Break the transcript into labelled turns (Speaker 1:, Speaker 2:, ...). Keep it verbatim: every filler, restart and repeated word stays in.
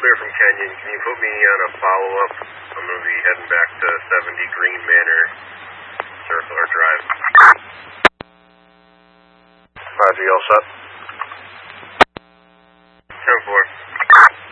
Speaker 1: clear from Kenyon. Can you put me on a follow-up? I'm going to be heading back to seventy Green Manor Circle or Drive. Roger, you all set? ten four.